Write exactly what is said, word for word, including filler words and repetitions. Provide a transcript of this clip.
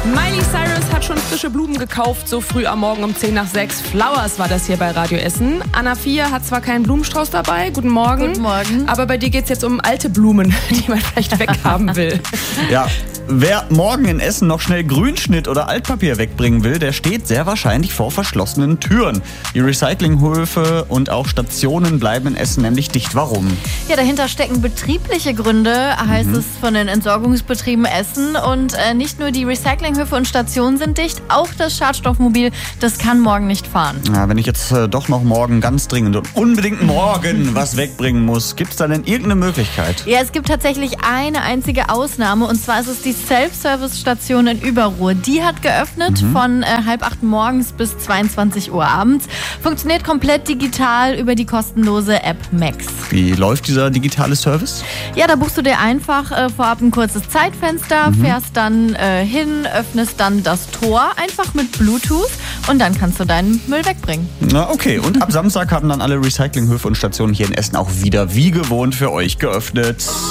Miley Cyrus hat schon frische Blumen gekauft, so früh am Morgen um zehn nach sechs. Flowers war das hier bei Radio Essen. Anna vier hat zwar keinen Blumenstrauß dabei, guten Morgen. Guten Morgen. Aber bei dir geht es jetzt um alte Blumen, die man vielleicht weghaben will. Ja, wer morgen in Essen noch schnell Grünschnitt oder Altpapier wegbringen will, der steht sehr wahrscheinlich vor verschlossenen Türen. Die Recyclinghöfe und auch Stationen bleiben in Essen nämlich dicht. Warum? Ja, dahinter stecken betriebliche Gründe, heißt mhm. es von den Entsorgungsbetrieben Essen. Und äh, nicht nur die Recyclinghöfe und Stationen sind dicht, auch das Schadstoffmobil, das kann morgen nicht fahren. Ja, wenn ich jetzt äh, doch noch morgen ganz dringend und unbedingt morgen was wegbringen muss, gibt es da denn irgendeine Möglichkeit? Ja, es gibt tatsächlich eine einzige Ausnahme, und zwar ist es die Self-Service-Station in Überruhr. Die hat geöffnet mhm. von äh, halb acht morgens bis zweiundzwanzig Uhr abends. Funktioniert komplett digital über die kostenlose App Max. Wie läuft dieser digitale Service? Ja, da buchst du dir einfach äh, vorab ein kurzes Zeitfenster, mhm. fährst dann äh, hin, öffnest dann das Tor einfach mit Bluetooth und dann kannst du deinen Müll wegbringen. Na okay, und ab Samstag haben dann alle Recyclinghöfe und Stationen hier in Essen auch wieder wie gewohnt für euch geöffnet.